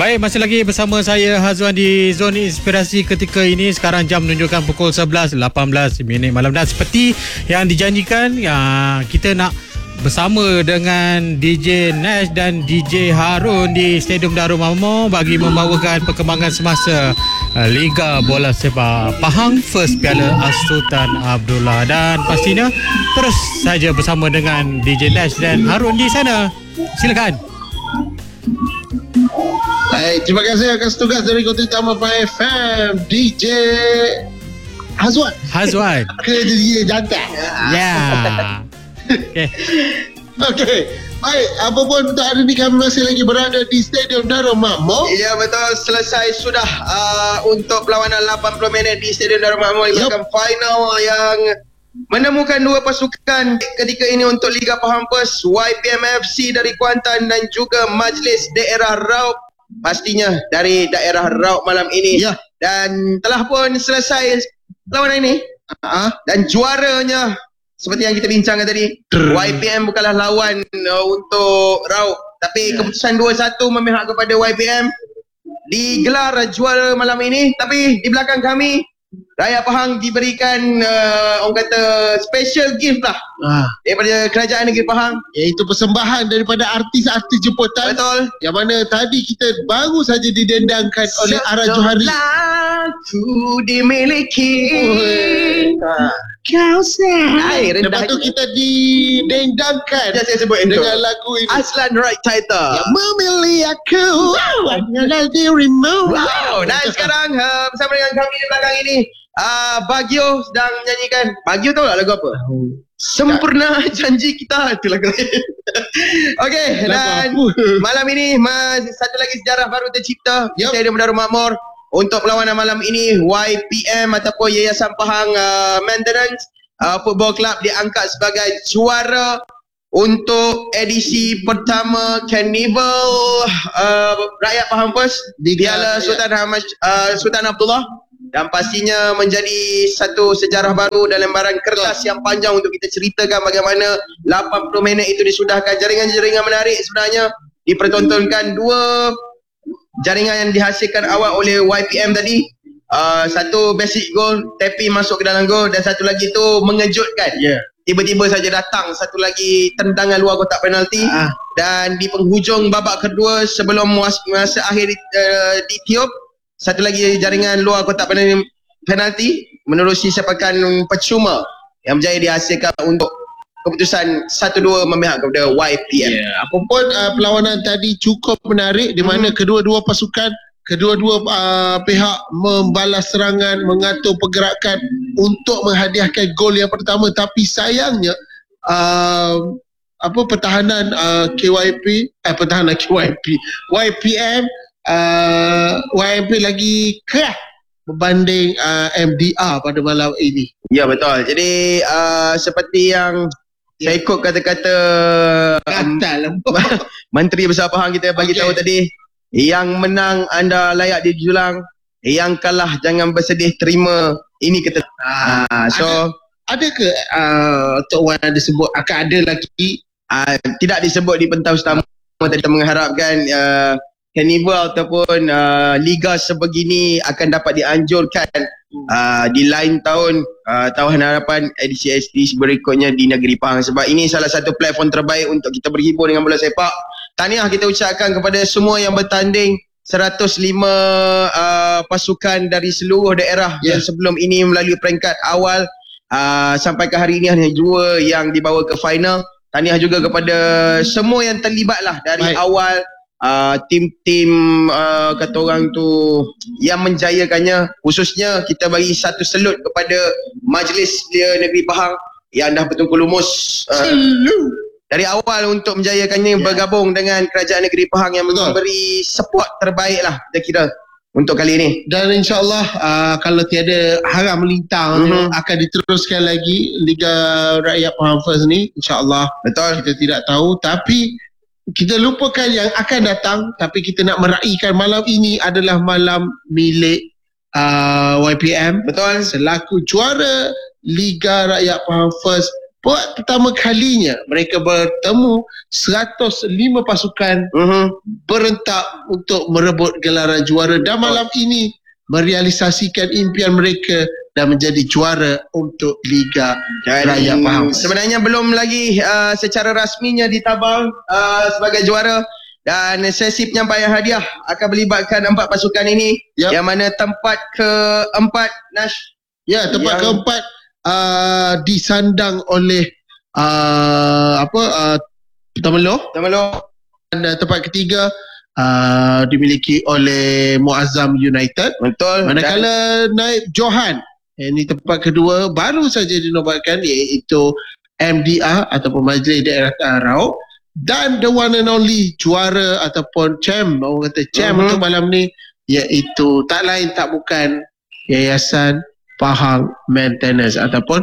Baik, masih lagi bersama saya Hazwan di Zona Inspirasi ketika ini. Sekarang jam menunjukkan pukul 11.18 malam. Dan seperti yang dijanjikan, kita nak bersama dengan DJ Nash dan DJ Harun di Stadium Darul Mahmur bagi membawakan perkembangan semasa Liga Bola Sepak Pahang First Piala Sultan Abdullah. Dan pastinya terus saja bersama dengan DJ Nash dan Harun di sana. Silakan. Baik, terima kasih atas tugas dari Kota Utama FM DJ Hazwan ke DJ Jantan. Ya. Okey. Baik, apapun untuk hari ini kami masih lagi berada di Stadium Darul Mahmur. Ya, betul. Selesai sudah untuk perlawanan 80 minit di Stadium Darul Mahmur. Bahkan final yang menemukan dua pasukan ketika ini untuk Liga Pahang First, YPM FC dari Kuantan dan juga Majlis Daerah Raub, pastinya dari daerah Raub malam ini. Ya. Dan telah pun selesai perlawanan ini. Dan juaranya seperti yang kita bincangkan tadi, YPM bukanlah lawan untuk Raub, tapi keputusan 2-1 memihak kepada YPM. Digelar juara malam ini, tapi di belakang kami Rakyat Pahang diberikan orang kata special gift lah daripada Kerajaan Negeri Pahang, iaitu persembahan daripada artis-artis jemputan. Betul. Yang mana tadi kita baru saja didendangkan oleh Ara Johari. Laku dimiliki kau sayang. rendah. Lepas tu kita didendangkan Saya sebut dengan lagu ini, Aslan Right Title. yang memilih aku adalah dirimu. Wow. Dan sekarang bersama dengan kami di belakang ini, Bagio sedang menyanyikan. Bagio tahu tak lagu apa? Sempurna Janji Kita, itu lagu. Okey, dan malam ini satu lagi sejarah baru tercipta di Stadium Darul Mahmur. Untuk perlawanan malam ini, YPM ataupun Yayasan Pahang Maintenance Football Club diangkat sebagai juara untuk edisi pertama Carnival Rakyat Pahang First di Piala Sultan Abdullah. Dan pastinya menjadi satu sejarah baru dan lembaran kertas yang panjang untuk kita ceritakan bagaimana 80 minit itu disudahkan. Jaringan-jaringan menarik sebenarnya dipertontonkan. Dua jaringan yang dihasilkan awal oleh YPM tadi. Satu basic goal, tapping masuk ke dalam gol, dan satu lagi tu mengejutkan. Tiba-tiba saja datang satu lagi tendangan luar kotak penalti. Dan di penghujung babak kedua sebelum masa akhir ditiup, satu lagi jaringan luar kotak penalti menerusi sepakan percuma yang berjaya dihasilkan untuk keputusan 1-2 memihak kepada YPM. Apapun perlawanan tadi cukup menarik, di mana kedua-dua pasukan, kedua-dua pihak membalas serangan, mengatur pergerakan untuk menghadiahkan gol yang pertama. Tapi sayangnya pertahanan YPM lagi kerah berbanding MDR pada malam ini. Ya, betul. Jadi seperti yang saya ikut kata-kata Menteri Besar Pahang kita bagi tahu tadi, yang menang anda layak dijulang, yang kalah jangan bersedih, terima ini kita. Ada ke Tok Wan ada sebut akan ada lagi? Tidak disebut di pentas utama. Tadi kita mengharapkan Carnival ataupun liga sebegini akan dapat dianjurkan di lain tahun, tahun harapan edisi berikutnya di negeri Pahang, sebab ini salah satu platform terbaik untuk kita berhibur dengan bola sepak. Tahniah kita ucapkan kepada semua yang bertanding, 105 pasukan dari seluruh daerah yang sebelum ini melalui peringkat awal sampai ke hari ini hanya 2 yang dibawa ke final. Tahniah juga kepada semua yang terlibat lah dari awal, tim-tim kata orang tu yang menjayakannya. Khususnya kita bagi satu salut kepada Majlis Negeri Pahang yang dah betul-betul lumus dari awal untuk menjayakannya, bergabung dengan Kerajaan Negeri Pahang yang memberi support terbaik lah kita kira untuk kali ini. Dan insyaAllah kalau tiada haram melintang akan diteruskan lagi Liga Rakyat Pahang First ni, insyaAllah. Betul. Kita tidak tahu, tapi kita lupakan yang akan datang. Tapi kita nak meraihkan malam ini adalah malam milik YPM. Betul. Selaku juara Liga Rakyat Pahang First buat pertama kalinya mereka bertemu 105 pasukan berentak untuk merebut gelaran juara dan malam ini merealisasikan impian mereka dan menjadi juara untuk Liga Rakyat Pahang. Sebenarnya belum lagi secara rasminya ditabang sebagai juara, dan sesi penyampaian hadiah akan melibatkan 4 pasukan ini, yang mana tempat keempat tempat keempat disandang oleh Tamelloh, dan tempat ketiga dimiliki oleh Muazzam United. Betul. Manakala Naib Johan, ini tempat kedua baru saja dinobatkan, iaitu MDR ataupun Majlis Daerah Raub, dan the one and only juara ataupun champ, orang kata champ untuk malam ni, iaitu tak lain tak bukan Yayasan Pahang Maintenance ataupun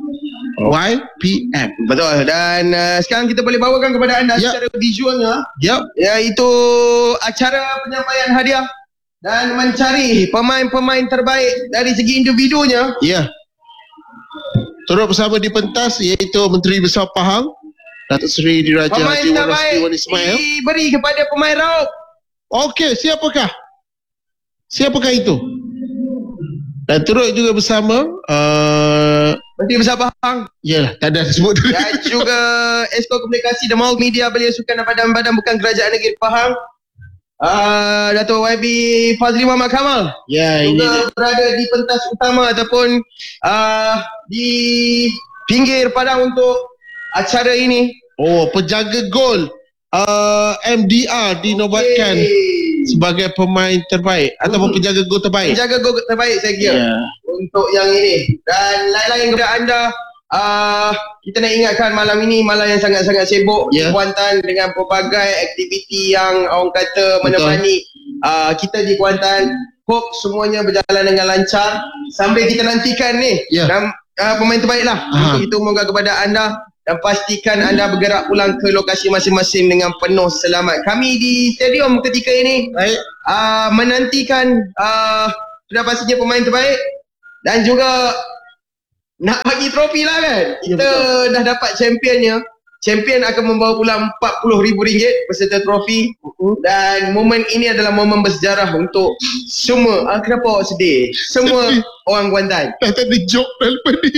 YPM. Betul. Dan sekarang kita boleh bawakan kepada anda secara visualnya, iaitu acara penyampaian hadiah dan mencari pemain-pemain terbaik dari segi individunya. Turut bersama di pentas iaitu Menteri Besar Pahang Datuk Seri Diraja Haji Wan Rosli Wan Ismail diberi kepada pemain Raub. Okey, siapakah itu? Dan turut juga bersama Menteri Besar Pahang. Yalah, tak ada sebut tu. Dan juga Esko Komunikasi dan Multimedia Belia Sukan dan Badan-Badan Bukan Kerajaan Negeri Pahang, Dato' YB Fazli Muhammad Kamal. Juga berada di pentas utama ataupun di pinggir padang untuk acara ini. Penjaga gol MDR dinobatkan sebagai pemain terbaik ataupun penjaga gol terbaik. Penjaga gol terbaik saya kira untuk yang ini. Dan lain-lain kepada anda, kita nak ingatkan malam ini malam yang sangat-sangat sibuk di Kuantan dengan pelbagai aktiviti yang orang kata menemani kita di Kuantan. Hope semuanya berjalan dengan lancar sambil kita nantikan ni dan pemain terbaik lah untuk kita umumkan kepada anda, dan pastikan anda bergerak pulang ke lokasi masing-masing dengan penuh selamat. Kami di stadium ketika ini menantikan sudah pastinya pemain terbaik dan juga nak bagi trofi lah kan. Kita dah dapat championnya. Champion akan membawa pulang RM40,000 beserta trofi. Dan momen ini adalah momen bersejarah untuk semua. Kenapa awak sedih? Semua orang Kuantan. Dah tak ada joke dah lepas ni.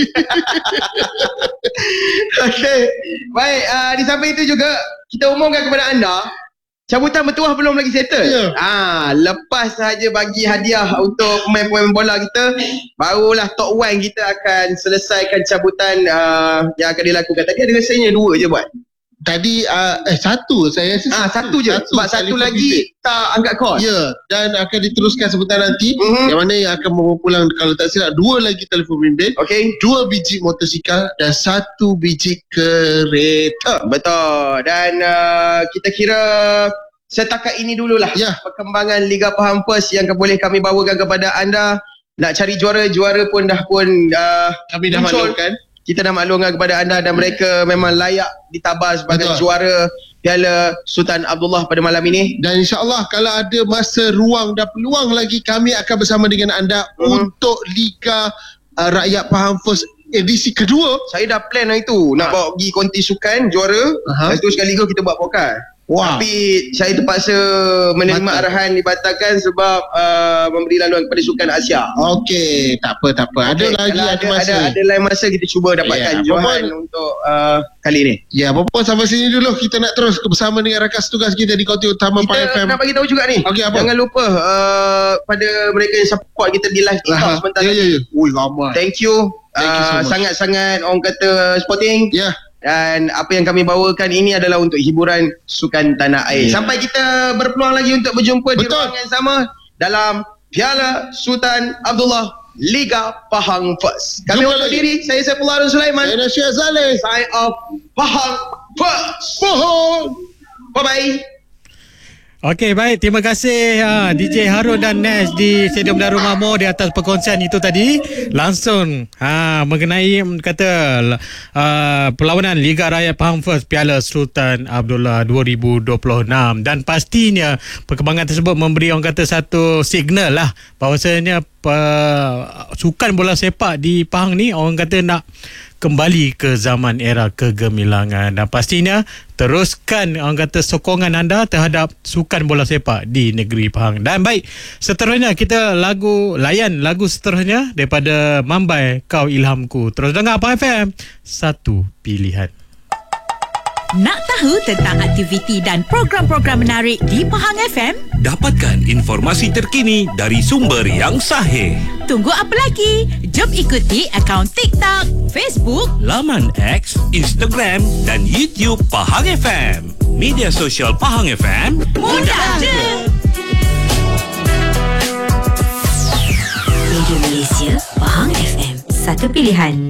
Okey. Baik, di samping itu juga kita umumkan kepada anda, cabutan bertuah belum lagi settle. Lepas sahaja bagi hadiah untuk pemain-pemain bola kita, barulah top 1 kita akan selesaikan cabutan yang akan dilakukan. Tadi ada rasanya 2 je buat. Tadi satu saya rasa satu je. Sebab satu lagi tak angkat kos. Dan akan diteruskan sebentar nanti. Yang mana yang akan membawa pulang, kalau tak silap, 2 lagi telefon bimbit, 2 biji motosikal dan 1 biji kereta. Betul. Dan kita kira setakat ini dululah perkembangan Liga Pahang First yang boleh kami bawakan kepada anda. Nak cari juara pun kami dah maklumkan. Kita dah maklumkan kepada anda, dan mereka memang layak ditabar sebagai juara Piala Sultan Abdullah pada malam ini. Dan insyaAllah kalau ada masa, ruang dan peluang lagi, kami akan bersama dengan anda untuk Liga Rakyat Pahang First edisi kedua. Saya dah plan itu nak bawa pergi konti sukan juara. Lepas tu sekaligus kita buat podcast. Tapi saya terpaksa menerima arahan dibatalkan sebab memberi laluan kepada Sukan Asia. Okey, tak apa. Ada lagi masa. Ada lain masa kita cuba dapatkan Johan untuk kali ni. Apa-apa sampai sini dulu. Kita nak terus bersama dengan rakan tugas kita di Konti Utama Pahang FM. Kita nak bagi tahu juga ni. Jangan lupa pada mereka yang support kita di live TikTok sebentar lagi. Ramai. Thank you. Sangat-sangat orang kata supporting. Dan apa yang kami bawakan ini adalah untuk hiburan sukan tanah air. Sampai kita berpeluang lagi untuk berjumpa di ruang yang sama dalam Piala Sultan Abdullah Liga Pahang First. Kami undur diri. Saya Saifullah Arun Sulaiman. Saya Nasyid Zaleh. Sign off Pahang First. Bye-bye. Okey, baik. Terima kasih DJ Harun dan Nash di Stadium Darul Makmur di atas perkongsian itu tadi. Langsung mengenai perlawanan Liga Rakyat Pahang First Piala Sultan Abdullah 2026. Dan pastinya perkembangan tersebut memberi orang kata satu signal lah bahawasanya sukan bola sepak di Pahang ni orang kata nak kembali ke zaman era kegemilangan. Dan pastinya teruskan orang kata sokongan anda terhadap sukan bola sepak di negeri Pahang. Dan baik, seterusnya kita layan lagu seterusnya daripada Mambai Kau Ilhamku. Terus dengar Pahang FM, satu pilihan. Nak tahu tentang aktiviti dan program-program menarik di Pahang FM? Dapatkan informasi terkini dari sumber yang sahih. Tunggu apa lagi? Jom ikuti akaun TikTok, Facebook, Laman X, Instagram dan YouTube Pahang FM. Media sosial Pahang FM. mudah je! Radio Malaysia, Pahang FM, satu pilihan.